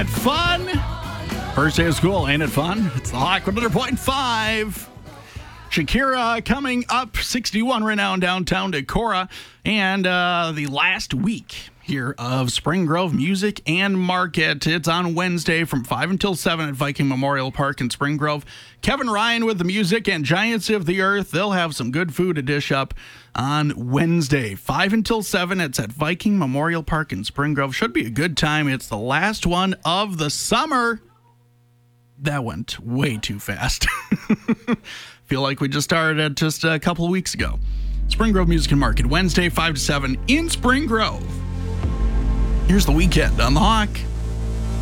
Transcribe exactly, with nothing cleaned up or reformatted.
it fun? First day of school, ain't it fun? It's the Hawk one hundred point five. Shakira coming up, sixty-one right now in downtown Decorah. And uh, the last week here of Spring Grove Music and Market. It's on Wednesday from five until seven at Viking Memorial Park in Spring Grove. Kevin Ryan with the music and Giants of the Earth. They'll have some good food to dish up on Wednesday. five until seven. It's at Viking Memorial Park in Spring Grove. Should be a good time. It's the last one of the summer. That went way too fast. Feel like we just started it just a couple of weeks ago. Spring Grove Music and Market, Wednesday, five to seven in Spring Grove. Here's the weekend on the Hawk.